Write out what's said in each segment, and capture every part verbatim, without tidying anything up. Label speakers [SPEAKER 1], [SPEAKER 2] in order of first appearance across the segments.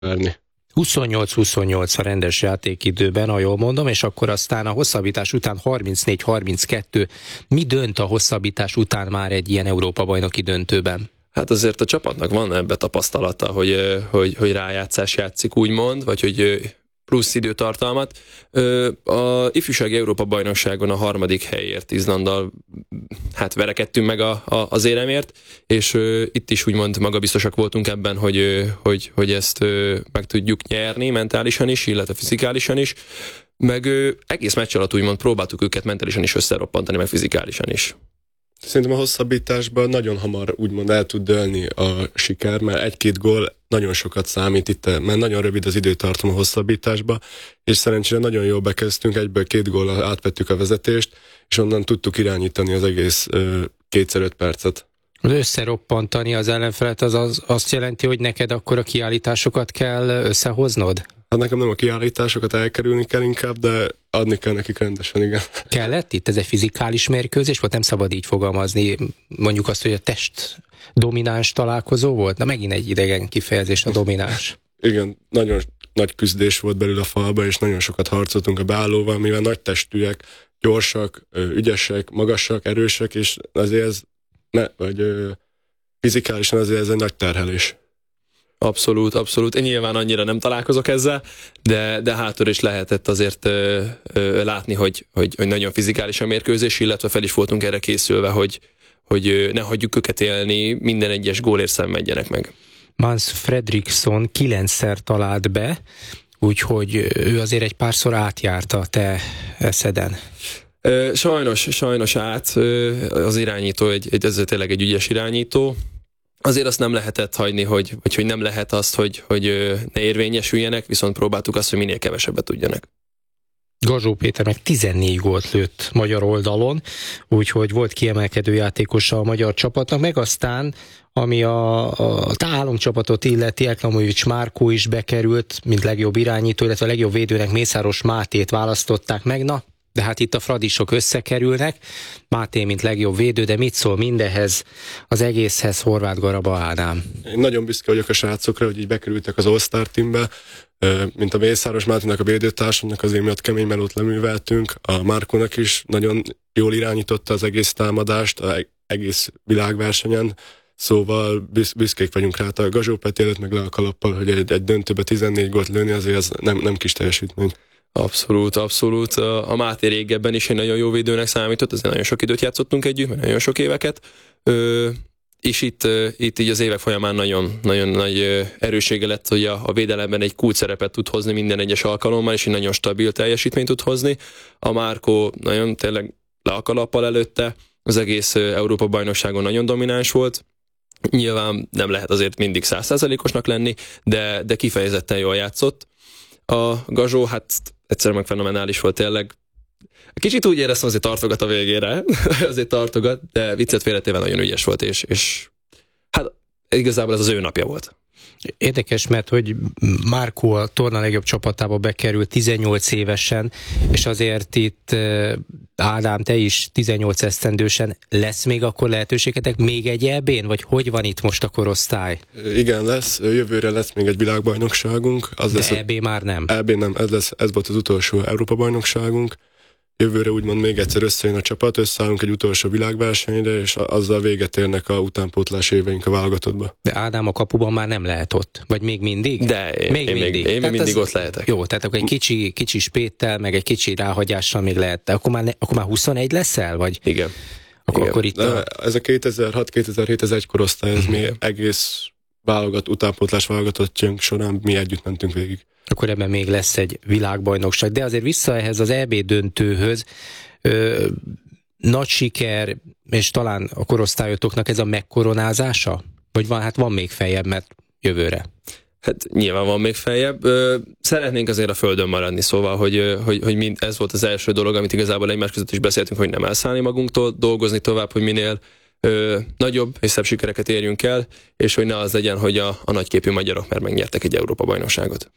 [SPEAKER 1] verni.
[SPEAKER 2] huszonnyolc huszonnyolc a rendes játékidőben, ha jól mondom, és akkor aztán a hosszabbítás után harmincnégy harminckettő. Mi dönt a hosszabbítás után már egy ilyen Európa-bajnoki döntőben?
[SPEAKER 3] Hát azért a csapatnak van ebbe tapasztalata, hogy, hogy, hogy rájátszás játszik, úgymond, vagy hogy plusz időtartalmat. A ifjúsági Európa-bajnokságon a harmadik helyért Izlanddal hát verekedtünk meg a, a, az éremért, és itt is úgymond magabiztosak voltunk ebben, hogy, hogy, hogy ezt meg tudjuk nyerni mentálisan is, illetve fizikálisan is, meg egész meccs alatt úgymond próbáltuk őket mentálisan is összeroppantani, meg fizikálisan is.
[SPEAKER 1] Szerintem a hosszabbításban nagyon hamar úgymond el tud dőlni a siker, mert egy-két gól nagyon sokat számít itt, mert nagyon rövid az időtartam a hosszabbításba, és szerencsére nagyon jól bekezdtünk, egyből két góllal átvettük a vezetést, és onnan tudtuk irányítani az egész ö, kétszer öt percet.
[SPEAKER 2] Összeroppantani az ellenfelet, az, az azt jelenti, hogy neked akkor a kiállításokat kell összehoznod?
[SPEAKER 1] Hát nekem nem a kiállításokat elkerülni kell inkább, de adni kell nekik rendesen, igen.
[SPEAKER 2] Kellett itt? Ez egy fizikális mérkőzés volt? Nem szabad így fogalmazni. Mondjuk azt, hogy a test domináns találkozó volt? Na megint egy idegen kifejezés, a domináns.
[SPEAKER 1] Igen, nagyon nagy küzdés volt belül a falba, és nagyon sokat harcoltunk a beállóval, mivel nagy testűek, gyorsak, ügyesek, magasak, erősek, és azért ez, ne, vagy fizikálisan azért ez egy nagy terhelés.
[SPEAKER 3] Abszolút, abszolút. Én nyilván annyira nem találkozok ezzel, de, de hátul is lehetett azért ö, ö, látni, hogy, hogy, hogy nagyon fizikális a mérkőzés, illetve fel is voltunk erre készülve, hogy, hogy ne hagyjuk őket élni, minden egyes gólért szenvedjenek meg.
[SPEAKER 2] Mans Fredriksson kilencszer talált be, úgyhogy ő azért egy párszor átjárta a te eszeden.
[SPEAKER 3] Sajnos, sajnos át. Az irányító, egy, egy, ez tényleg egy ügyes irányító. Azért azt nem lehetett hagyni, hogy, hogy, hogy nem lehet azt, hogy, hogy ne érvényesüljenek, viszont próbáltuk azt, hogy minél kevesebbet tudjanak.
[SPEAKER 2] Gazsó Péter meg tizennégy gólt lőtt magyar oldalon, úgyhogy volt kiemelkedő játékosa a magyar csapatnak, meg aztán, ami a, a álomcsapatot illeti, Eklamovics Márkó is bekerült, mint legjobb irányító, illetve a legjobb védőnek Mészáros Mátét választották meg, na, de hát itt a fradisok összekerülnek, Máté, mint legjobb védő, de mit szól mindehhez, az egészhez Horváth Garaba Ádám?
[SPEAKER 1] Én nagyon büszke vagyok a srácokra, hogy így bekerültek az All-Star teambe, mint a Mészáros Máténak, a védőtársamnak, azért miatt kemény melót leműveltünk, a Márkónak is nagyon jól irányította az egész támadást, az egész világversenyen, szóval büszkék vagyunk rá, a Gazsó Peti előtt meg le a kalappal, hogy egy, egy döntőbe tizennégy gólt lőni, azért ez nem, nem kis teljesítmény.
[SPEAKER 3] Abszolút, abszolút. A Máté régebben is egy nagyon jó védőnek számított, azért nagyon sok időt játszottunk együtt, nagyon sok éveket, Ö, és itt, itt így az évek folyamán nagyon, nagyon nagy erőssége lett, hogy a, a védelemben egy kulcs szerepet tud hozni minden egyes alkalommal, és egy nagyon stabil teljesítményt tud hozni. A Márkó nagyon tényleg le a kalappal előtte, az egész Európa-bajnokságon nagyon domináns volt. Nyilván nem lehet azért mindig száz százalékosnak lenni, de, de kifejezetten jól játszott. A Gazsó, hát egyszerűen meg fenomenális volt tényleg. Kicsit úgy éreztem, azért tartogat a végére, azért tartogat, de viccet félretéve nagyon ügyes volt, és, és hát igazából ez az ő napja volt.
[SPEAKER 2] Érdekes, mert hogy Márkó a torna legjobb csapatába bekerült tizennyolc évesen, és azért itt Ádám, te is tizennyolc esztendősen, lesz még akkor lehetőségetek még egy é bén, vagy hogy van itt most a korosztály?
[SPEAKER 1] Igen, lesz, jövőre lesz még egy világbajnokságunk. Az
[SPEAKER 2] de
[SPEAKER 1] lesz
[SPEAKER 2] é bé már nem?
[SPEAKER 1] é bé nem, ez, lesz, ez volt az utolsó Európa-bajnokságunk. Jövőre úgymond még egyszer összejön a csapat, összeállunk egy utolsó világversenyre, és azzal véget érnek a utánpótlás éveink a válogatottba.
[SPEAKER 2] De Ádám a kapuban már nem lehet ott? Vagy még mindig?
[SPEAKER 3] De én
[SPEAKER 2] még
[SPEAKER 3] én
[SPEAKER 2] mindig,
[SPEAKER 3] még, én még mindig
[SPEAKER 2] az,
[SPEAKER 3] ott lehetek.
[SPEAKER 2] Jó, tehát akkor egy kicsi, kicsi spéttel, meg egy kicsi ráhagyással még lehet. Akkor már, ne, akkor már huszonegy leszel? Vagy?
[SPEAKER 3] Igen.
[SPEAKER 2] Akkor,
[SPEAKER 3] Igen.
[SPEAKER 2] akkor itt a...
[SPEAKER 1] Ez a kétezer-hat kétezer-hét, ez egy korosztály, ez mi egész válogat, utánpótlás válogatottjánk során mi együtt mentünk végig.
[SPEAKER 2] Akkor ebben még lesz egy világbajnokság. De azért vissza ehhez az é bé döntőhöz, Ö, nagy siker, és talán a korosztályotoknak ez a megkoronázása? Vagy van, hát van még feljebb, mert jövőre?
[SPEAKER 3] Hát nyilván van még feljebb. Szeretnénk azért a földön maradni, szóval, hogy, hogy, hogy mind, ez volt az első dolog, amit igazából egymás között is beszéltünk, hogy nem elszállni magunktól, dolgozni tovább, hogy minél ö, nagyobb és szebb sikereket érjünk el, és hogy ne az legyen, hogy a, a nagyképű magyarok már megnyertek egy Európa-bajnokságot.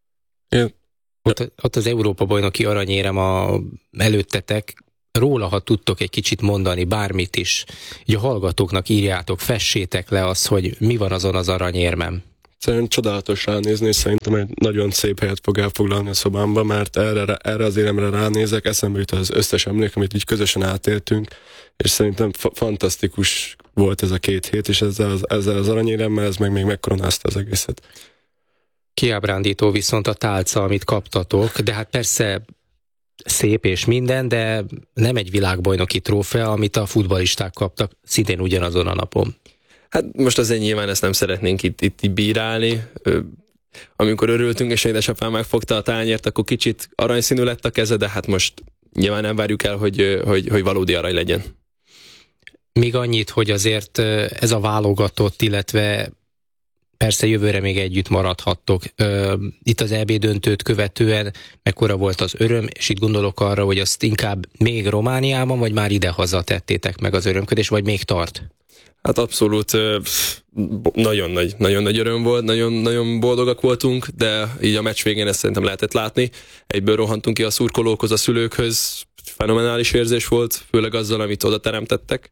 [SPEAKER 1] Igen.
[SPEAKER 2] Ott, ott az Európa-bajnoki aranyérem a, előttetek, róla, ha tudtok egy kicsit mondani, bármit is, így a hallgatóknak írjátok, fessétek le azt, hogy mi van azon az aranyérmem.
[SPEAKER 1] Szerintem csodálatos ránézni, és szerintem egy nagyon szép helyet fog elfoglalni a szobámba, mert erre, erre az élemre ránézek, eszembe jut az összes emlék, amit így közösen átéltünk, és szerintem fa- fantasztikus volt ez a két hét, és ezzel az, ezzel az aranyéremmel ez meg még megkoronázta az egészet.
[SPEAKER 2] Kiábrándító viszont a tálca, amit kaptatok, de hát persze szép és minden, de nem egy világbajnoki trófea, amit a futballisták kaptak szintén ugyanazon a napon.
[SPEAKER 3] Hát most azért nyilván ezt nem szeretnénk itt, itt, itt bírálni. Amikor örültünk, és édesapám megfogta a tányért, akkor kicsit aranyszínű lett a keze, de hát most nyilván nem várjuk el, hogy, hogy, hogy valódi arany legyen.
[SPEAKER 2] Még annyit, hogy azért ez a válogatott, illetve persze jövőre még együtt maradhattok. Itt az é bé döntőt követően mekkora volt az öröm, és itt gondolok arra, hogy azt inkább még Romániában, vagy már ide-haza tettétek meg az örömködés, vagy még tart?
[SPEAKER 3] Hát abszolút nagyon nagy, nagyon nagy öröm volt, nagyon, nagyon boldogak voltunk, de így a meccs végén ezt szerintem lehetett látni. Egyből rohantunk ki a szurkolókhoz, a szülőkhöz, fenomenális érzés volt, főleg azzal, amit oda teremtettek.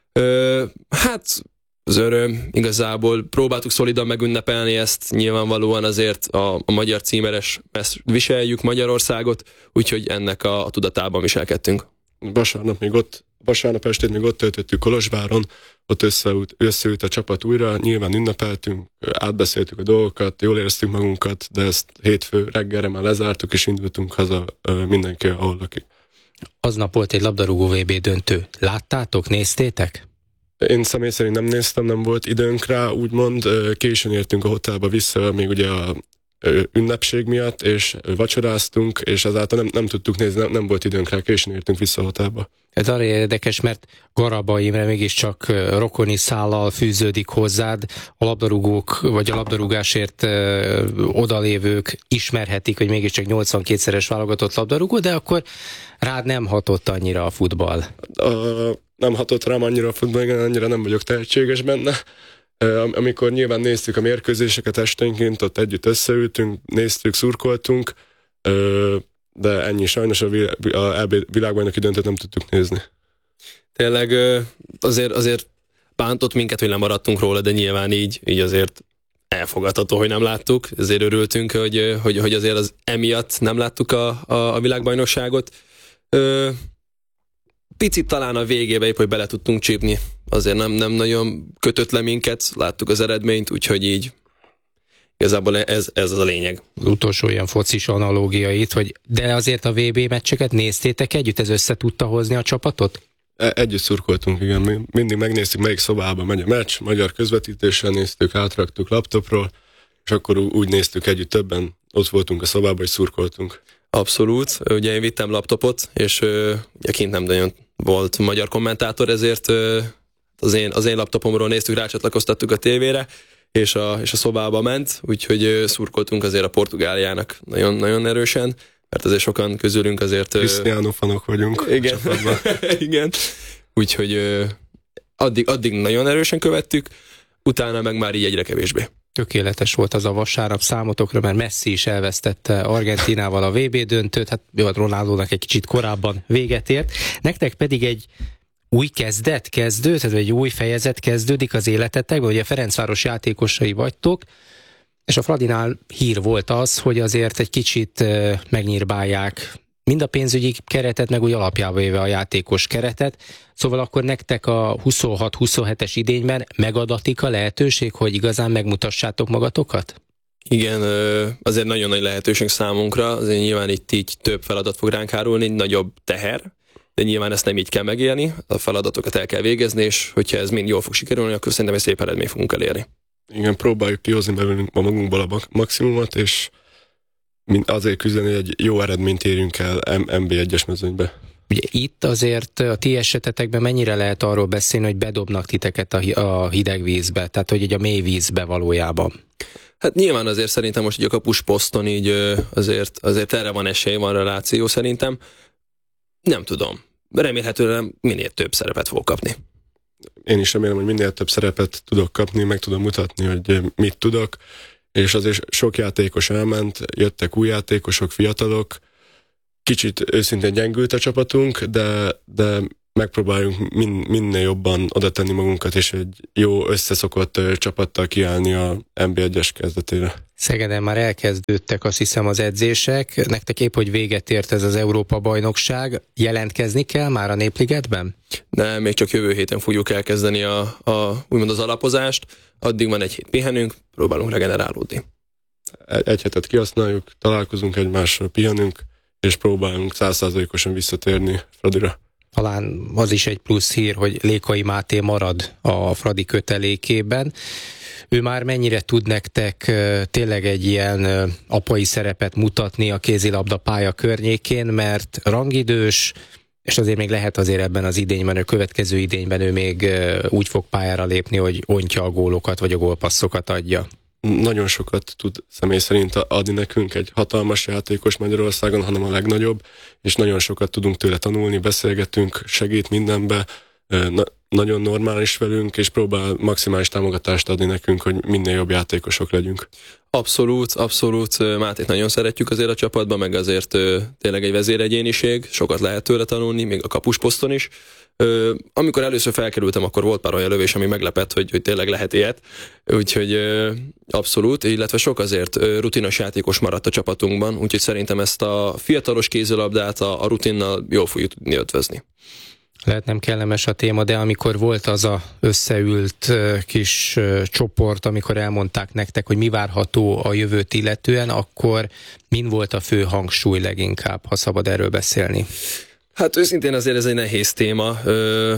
[SPEAKER 3] Hát az öröm, igazából próbáltuk szolidan megünnepelni ezt, nyilvánvalóan azért a, a magyar címeres, ezt viseljük Magyarországot, úgyhogy ennek a, a tudatában viselkedtünk.
[SPEAKER 1] Vasárnap még ott, vasárnap estét még ott töltöttük Kolozsváron, ott összeült, összeült a csapat újra, nyilván ünnepeltünk, átbeszéltük a dolgokat, jól éreztük magunkat, de ezt hétfő reggelre már lezártuk, és indultunk haza mindenki, ahol lakik.
[SPEAKER 2] Aznap volt egy labdarúgó vé bé döntő. Láttátok, néztétek?
[SPEAKER 1] Én személy szerint nem néztem, nem volt időnk rá, úgymond későn értünk a hotelba vissza, még ugye a ünnepség miatt, és vacsoráztunk, és ezáltal nem, nem tudtuk nézni, nem, nem volt időnk rá, későn értünk vissza a hotelba.
[SPEAKER 2] Ez arra érdekes, mert Garaba Imre mégiscsak rokoni szállal fűződik hozzád, a labdarúgók, vagy a labdarúgásért ö, odalévők ismerhetik, hogy mégiscsak nyolcvankétszeres válogatott labdarúgó, de akkor rád nem hatott annyira a futball.
[SPEAKER 1] A, nem hatott rám annyira a futball, igen, annyira nem vagyok tehetséges benne. Amikor nyilván néztük a mérkőzéseket esténként, ott együtt összeültünk, néztük, szurkoltunk, de ennyi, sajnos a világbajnoki döntőt nem tudtuk nézni.
[SPEAKER 3] Tényleg azért, azért bántott minket, hogy lemaradtunk róla, de nyilván így, így azért elfogadható, hogy nem láttuk. Ezért örültünk, hogy, hogy, hogy azért az emiatt nem láttuk a, a, a világbajnokságot. Picit talán a végébe épp, hogy bele tudtunk csípni. Azért nem, nem nagyon kötött le minket, láttuk az eredményt, úgyhogy így igazából ez, ez az a lényeg.
[SPEAKER 2] Az utolsó ilyen focis analógiait, hogy de azért a vé bé meccseket néztétek együtt, ez össze tudta hozni a csapatot?
[SPEAKER 1] Együtt szurkoltunk, igen. Mindig megnéztük, melyik szobába megy a meccs, magyar közvetítéssel néztük, átraktuk laptopról, és akkor úgy néztük együtt, többen ott voltunk a szobában, és szurkoltunk.
[SPEAKER 3] Abszolút. Ugye én vittem laptopot, és ugye kint nem nagyon volt magyar kommentátor, ezért az én, az én laptopomról néztük, rácsatlakoztattuk a tévére, és a, és a szobába ment, úgyhogy szurkoltunk azért a Portugáliának nagyon, nagyon erősen, mert azért sokan közülünk azért...
[SPEAKER 1] Cristiano fanok vagyunk.
[SPEAKER 3] Igen, igen. Úgyhogy addig, addig nagyon erősen követtük, utána meg már így egyre kevésbé.
[SPEAKER 2] Tökéletes volt az a vasárnap számotokra, mert Messi is elvesztette Argentinával a vé bé döntőt, hát jó, Ronaldónak egy kicsit korábban véget ért. Nektek pedig egy új kezdet kezdő, tehát egy új fejezet kezdődik az életetekben, ugye Ferencváros játékosai vagytok, és a Fradinál hír volt az, hogy azért egy kicsit megnyírbálják mind a pénzügyi keretet, meg úgy alapjába véve a játékos keretet. Szóval akkor nektek a huszonhat huszonhetes idényben megadatik a lehetőség, hogy igazán megmutassátok magatokat?
[SPEAKER 3] Igen, azért nagyon nagy lehetőség számunkra, azért nyilván itt így több feladat fog ránk hárulni, nagyobb teher, de nyilván ezt nem így kell megélni, a feladatokat el kell végezni, és hogyha ez mind jól fog sikerülni, akkor szerintem egy szép eredményt fogunk elérni.
[SPEAKER 1] Igen, próbáljuk kihozni belőlünk a magunkból a maximumot, és azért küzdeni, hogy egy jó eredményt érjünk el em bé egyes mezőnybe.
[SPEAKER 2] Ugye itt azért a ti esetetekben mennyire lehet arról beszélni, hogy bedobnak titeket a hideg vízbe, tehát hogy így a mély vízbe valójában?
[SPEAKER 3] Hát nyilván azért szerintem most így a kapus poszton így azért, azért erre van esély, van reláció szerintem. Nem tudom. Remélhetően minél több szerepet fog kapni.
[SPEAKER 1] Én is remélem, hogy minél több szerepet tudok kapni, meg tudom mutatni, hogy mit tudok, és azért sok játékos elment, jöttek új játékosok, fiatalok, kicsit őszintén gyengült a csapatunk, de, de megpróbáljunk min, minél jobban oda tenni magunkat, és egy jó összeszokott ö, csapattal kiállni a en bé egyes kezdetére.
[SPEAKER 2] Szegeden már elkezdődtek, azt hiszem, az edzések. Nektek épp, hogy véget ért ez az Európa-bajnokság. Jelentkezni kell már a Népligetben?
[SPEAKER 3] De még csak jövő héten fogjuk elkezdeni a, a, úgymond az alapozást. Addig van egy hét pihenünk, próbálunk regenerálódni.
[SPEAKER 1] Egy hetet kihasználjuk, találkozunk egymással, pihenünk, és próbálunk száz százalékosan visszatérni Fradira.
[SPEAKER 2] Talán az is egy plusz hír, hogy Lékai Máté marad a Fradi kötelékében. Ő már mennyire tud nektek tényleg egy ilyen apai szerepet mutatni a kézilabda pálya környékén, mert rangidős, és azért még lehet azért ebben az idényben, a következő idényben ő még úgy fog pályára lépni, hogy ontja a gólokat, vagy a gólpasszokat adja.
[SPEAKER 1] Nagyon sokat tud személy szerint adni nekünk, egy hatalmas játékos Magyarországon, hanem a legnagyobb, és nagyon sokat tudunk tőle tanulni, beszélgetünk, segít mindenbe, na, nagyon normális velünk, és próbál maximális támogatást adni nekünk, hogy minél jobb játékosok legyünk. Abszolút, abszolút. Mátét nagyon szeretjük azért a csapatban, meg azért ö, tényleg egy vezéregyéniség, sokat lehet tőle tanulni, még a kapusposzton is. Ö, amikor először felkerültem, akkor volt pár olyan lövés, ami meglepett, hogy, hogy tényleg lehet ilyet. Úgyhogy ö, abszolút, illetve sok azért ö, rutinos játékos maradt a csapatunkban, úgyhogy szerintem ezt a fiatalos kézilabdát a, a rutinnal jól fogjuk tudni ötvözni.
[SPEAKER 2] Lehet nem kellemes a téma, de amikor volt az a összeült kis csoport, amikor elmondták nektek, hogy mi várható a jövőt illetően, akkor min volt a fő hangsúly leginkább, ha szabad erről beszélni? Hát őszintén azért ez egy nehéz téma. Ö,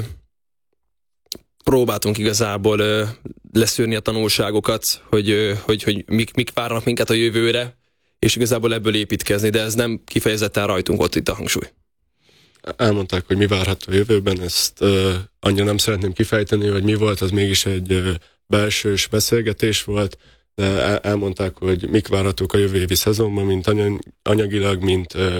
[SPEAKER 2] próbáltunk igazából ö, leszűrni a tanulságokat, hogy, ö, hogy, hogy mik, mik várnak minket a jövőre, és igazából ebből építkezni, de ez nem kifejezetten rajtunk ott itt a hangsúly. Elmondták, hogy mi várható a jövőben, ezt uh, annyira nem szeretném kifejteni, hogy mi volt, az mégis egy uh, belsős beszélgetés volt, de el- elmondták, hogy mik várhatók a jövő évi szezonban, mint any- anyagilag, mint, uh,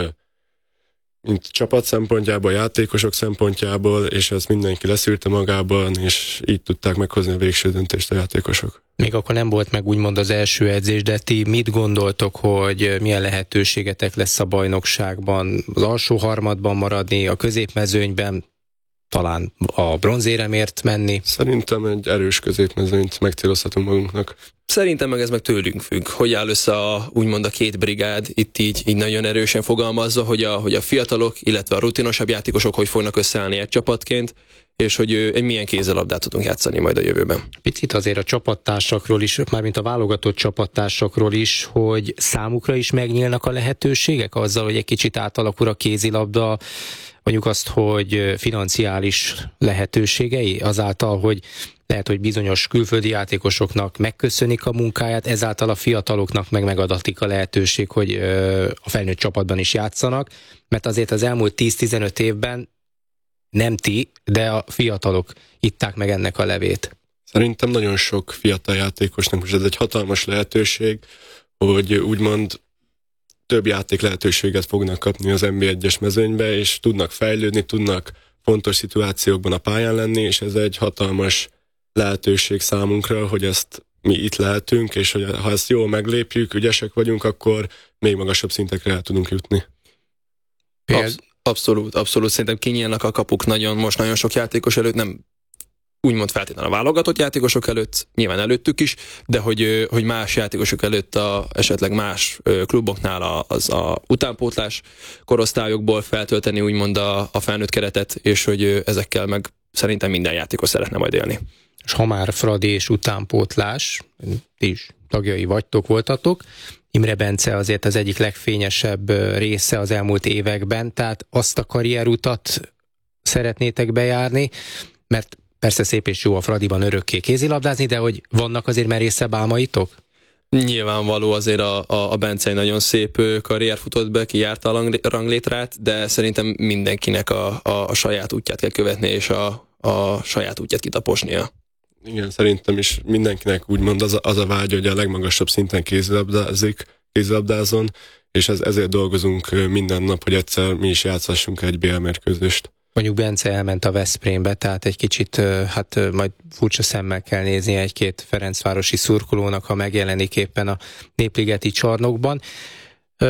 [SPEAKER 2] mint csapat szempontjából, játékosok szempontjából, és ezt mindenki leszűrte magában, és így tudták meghozni a végső döntést a játékosok. Még akkor nem volt meg úgymond az első edzés, de ti mit gondoltok, hogy milyen lehetőségetek lesz a bajnokságban, az alsó harmadban maradni, a középmezőnyben, talán a bronzéremért menni? Szerintem egy erős középmezőnyt megcélozhatunk magunknak. Szerintem meg ez meg tőlünk függ, hogy áll össze a, úgymond a két brigád, itt így, így nagyon erősen fogalmazza, hogy a, hogy a fiatalok, illetve a rutinosabb játékosok hogy fognak összeállni egy csapatként, és hogy egy milyen kézilabdát tudunk játszani majd a jövőben. Picit azért a csapattársakról is, mármint a válogatott csapattársakról is, hogy számukra is megnyílnak a lehetőségek azzal, hogy egy kicsit átalakul a kézilabda, mondjuk azt, hogy financiális lehetőségei azáltal, hogy lehet, hogy bizonyos külföldi játékosoknak megköszönik a munkáját, ezáltal a fiataloknak meg megadatik a lehetőség, hogy a felnőtt csapatban is játszanak, mert azért az elmúlt tíz-tizenöt évben nem ti, de a fiatalok itták meg ennek a levét. Szerintem nagyon sok fiatal játékosnak most ez egy hatalmas lehetőség, hogy úgymond több játék lehetőséget fognak kapni az en bé egyes mezőnybe, és tudnak fejlődni, tudnak fontos szituációkban a pályán lenni, és ez egy hatalmas lehetőség számunkra, hogy ezt mi itt lehetünk, és hogy ha ezt jól meglépjük, ügyesek vagyunk, akkor még magasabb szintekre el tudunk jutni. Absz- abszolút, abszolút. Szerintem kinyílnak a kapuk nagyon, most nagyon sok játékos előtt, nem úgymond feltétlenül a válogatott játékosok előtt, nyilván előttük is, de hogy, hogy más játékosok előtt a, esetleg más kluboknál az a utánpótlás korosztályokból feltölteni úgymond a, a felnőtt keretet, és hogy ezekkel meg szerintem minden játékos szeretne majd élni. És ha már Fradi és utánpótlás, ti is tagjai vagytok, voltatok, Imre Bence azért az egyik legfényesebb része az elmúlt években, tehát azt a karrierutat szeretnétek bejárni, mert persze szép és jó a Fradiban örökké kézilabdázni, de hogy vannak azért merészebb álmaitok? Nyilvánvaló, azért a, a, a Bence egy nagyon szép karrier futott be, kijárta a ranglétrát, de szerintem mindenkinek a, a, a saját útját kell követni, és a, a saját útját kitaposnia. Igen, szerintem is mindenkinek úgymond az a, az a vágy, hogy a legmagasabb szinten kézilabdázik, kézilabdázon, és ez, ezért dolgozunk minden nap, hogy egyszer mi is játszhassunk egy bé el mérkőzést. Mondjuk Bence elment a Veszprémbe, tehát egy kicsit, hát majd furcsa szemmel kell nézni egy-két ferencvárosi szurkolónak, ha megjelenik éppen a Népligeti csarnokban.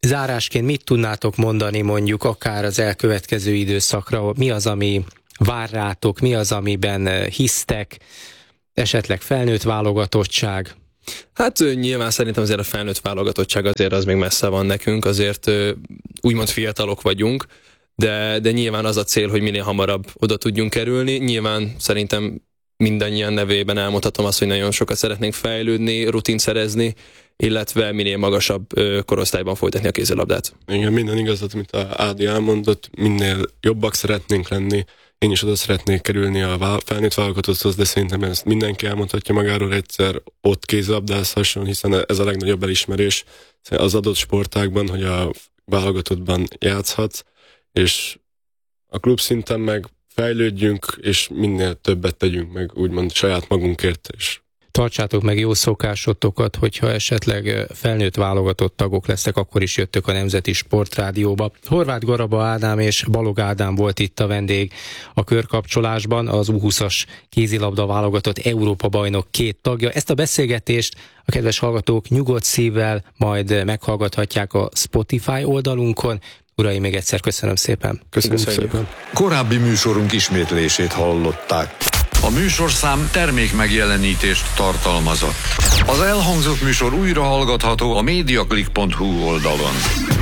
[SPEAKER 2] Zárásként mit tudnátok mondani mondjuk akár az elkövetkező időszakra? Mi az, ami vár rátok, mi az, amiben hisztek, esetleg felnőtt válogatottság?
[SPEAKER 3] Hát nyilván szerintem azért a felnőtt válogatottság azért az még messze van nekünk, azért úgymond fiatalok vagyunk, de, de nyilván az a cél, hogy minél hamarabb oda tudjunk kerülni. Nyilván szerintem mindannyian nevében elmondhatom azt, hogy nagyon sokat szeretnénk fejlődni, rutint szerezni, illetve minél magasabb korosztályban folytatni a kézilabdát.
[SPEAKER 1] Igen, minden igazat, mint a Ádi elmondott, minél jobbak szeretnénk lenni. Én is oda szeretnék kerülni a felnőtt válogatotthoz, de szerintem ezt mindenki elmondhatja magáról egyszer, ott kézilabdázhasson, hiszen ez a legnagyobb elismerés az adott sportágban, hogy a válogatottban játszhatsz, és a klub szinten meg fejlődjünk, és minél többet tegyünk meg, úgymond saját magunkért is.
[SPEAKER 2] Tartsátok meg jó szokásotokat, hogyha esetleg felnőtt válogatott tagok lesztek, akkor is jöttök a Nemzeti Sportrádióba. Horváth Garaba Ádám és Balog Ádám volt itt a vendég a körkapcsolásban, az U húszas kézilabda válogatott Európa bajnok két tagja. Ezt a beszélgetést a kedves hallgatók nyugodt szívvel majd meghallgathatják a Spotify oldalunkon. Uraim, még egyszer köszönöm szépen.
[SPEAKER 1] Köszönöm szépen.
[SPEAKER 4] Korábbi műsorunk ismétlését hallották. A műsorszám termék megjelenítést tartalmazott. Az elhangzott műsor újra hallgatható a mediaclick pont hu oldalon.